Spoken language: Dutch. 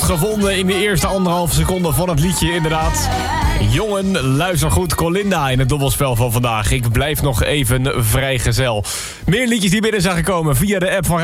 gevonden in de eerste 1,5 seconde van het liedje, inderdaad. Jongen, luister goed, Colinda in het dobbelspel van vandaag. Ik blijf nog even vrijgezel. Meer liedjes die binnen zijn gekomen via de app van